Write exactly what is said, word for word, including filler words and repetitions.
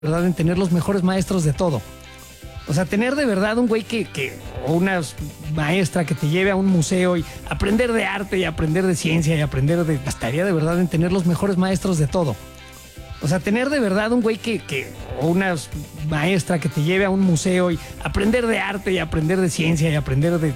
verdad en tener los mejores maestros de todo. O sea, tener de verdad un güey que, que, o una maestra que te lleve a un museo y aprender de arte y aprender de ciencia y aprender de... Bastaría de verdad en tener los mejores maestros de todo. O sea, tener de verdad un güey que, que, o una maestra que te lleve a un museo y aprender de arte y aprender de ciencia y aprender de...